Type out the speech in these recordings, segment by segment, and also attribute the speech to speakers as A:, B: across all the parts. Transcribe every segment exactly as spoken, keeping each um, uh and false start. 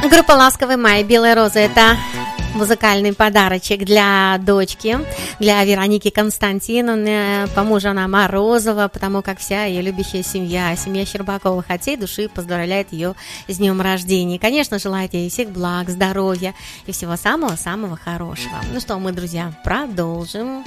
A: Группа «Ласковый май», «Белая роза» — это музыкальный подарочек для дочки, для Вероники Константиновны, по мужу она Морозова, потому как вся ее любящая семья, семья Щербаковых от всей души поздравляет ее с днем рождения. И, конечно, желает ей всех благ, здоровья и всего самого-самого хорошего. Ну что, мы, друзья, продолжим.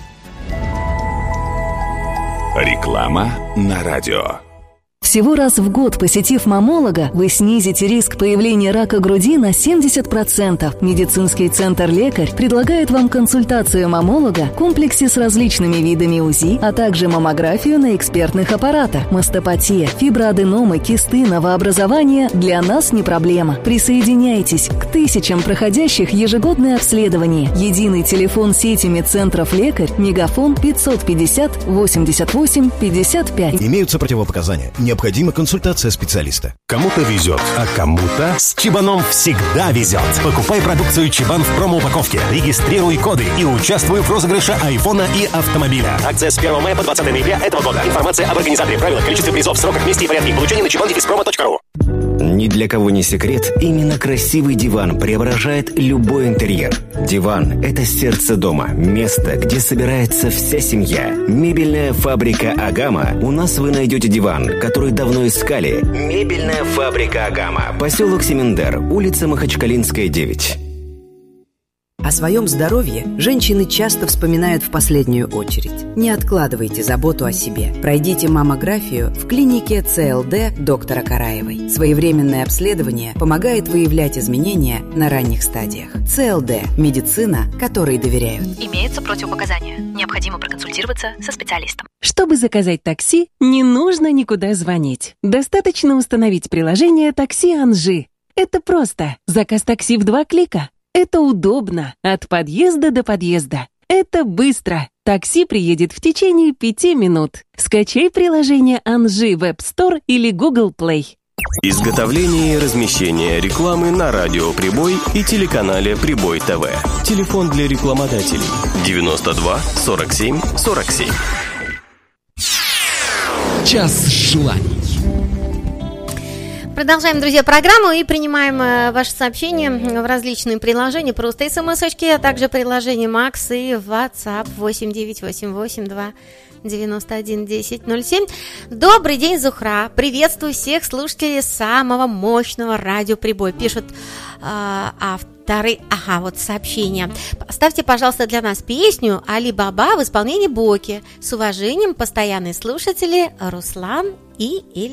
B: Реклама на радио.
C: Всего раз в год, посетив маммолога, вы снизите риск появления рака груди на семьдесят процентов. Медицинский центр «Лекарь» предлагает вам консультацию маммолога в комплексе с различными видами УЗИ, а также маммографию на экспертных аппаратах. Мастопатия, фиброаденомы, кисты, новообразования – для нас не проблема. Присоединяйтесь к тысячам проходящих ежегодное обследование. Единый телефон сети медцентров «Лекарь», мегафон пятьсот пятьдесят восемьдесят восемь пятьдесят пять.
D: Имеются противопоказания. Необходима консультация специалиста.
E: Кому-то везет, а кому-то с Чибаном всегда везет. Покупай продукцию Чибан в промо-упаковке, регистрируй коды и участвуй в розыгрыше айфона и автомобиля. Акция с первого мая по двадцатое ноября этого года. Информация об организаторе, правилах, количестве призов, сроках, месте и порядке получения на чибан точка промо точка ру.
F: Ни для кого не секрет, именно красивый диван преображает любой интерьер. Диван – это сердце дома, место, где собирается вся семья. Мебельная фабрика «Агама». У нас вы найдете диван, который давно искали. Мебельная фабрика «Агама». Поселок Семендер, улица Махачкалинская, девять.
G: О своем здоровье женщины часто вспоминают в последнюю очередь. Не откладывайте заботу о себе. Пройдите маммографию в клинике ЦЛД доктора Караевой. Своевременное обследование помогает выявлять изменения на ранних стадиях. ЦЛД – медицина, которой доверяют.
H: Имеются противопоказания. Необходимо проконсультироваться со специалистом.
I: Чтобы заказать такси, не нужно никуда звонить. Достаточно установить приложение «Такси Анжи». Это просто. Заказ такси в два клика. Это удобно. От подъезда до подъезда. Это быстро. Такси приедет в течение пяти минут. Скачай приложение Анжи в App Store или Google Play.
J: Изготовление и размещение рекламы на радио «Прибой» и телеканале «Прибой ТВ». Телефон для рекламодателей девяносто два сорок семь сорок семь.
K: Час желаний.
A: Продолжаем, друзья, программу и принимаем э, ваши сообщения в различные приложения. Просто смс-очки, а также приложение Макс и WhatsApp восемь девять восемь восемь два девяносто один десять ноль семь. Добрый день, Зухра. Приветствую всех слушателей самого мощного радио «Прибой». Пишут э, авторы. Ага, вот сообщение. Ставьте, пожалуйста, для нас песню «Али Баба» в исполнении Боки. С уважением, постоянные слушатели Руслан и Эль.